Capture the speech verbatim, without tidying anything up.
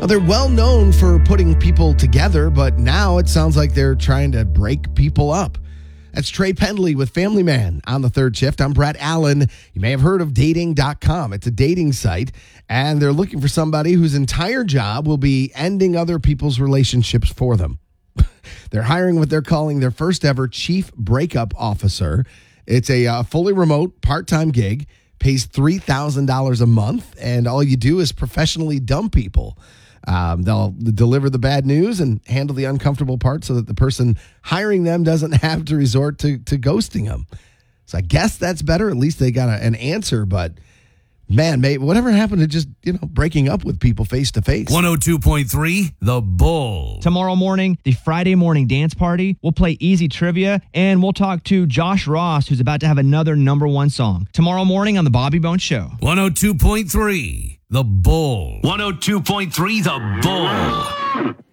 Well, they're well known for putting people together, but now it sounds like they're trying to break people up. That's Trey Pendley with Family Man on the third shift. I'm Brett Allen. You may have heard of dating dot com. It's a dating site, and they're looking for somebody whose entire job will be ending other people's relationships for them. They're hiring what they're calling their first ever chief breakup officer. It's a uh, fully remote part-time gig, pays three thousand dollars a month, and all you do is professionally dump people. Um, they'll deliver the bad news and handle the uncomfortable part so that the person hiring them doesn't have to resort to, to ghosting them. So I guess that's better. At least they got a, an answer. But, man, mate, whatever happened to just, you know, breaking up with people face to face? one oh two point three, The Bull. Tomorrow morning, the Friday morning dance party. We'll play easy trivia, and we'll talk to Josh Ross, who's about to have another number one song. Tomorrow morning on The Bobby Bones Show. one oh two point three, The Bull. one oh two point three, The Bull.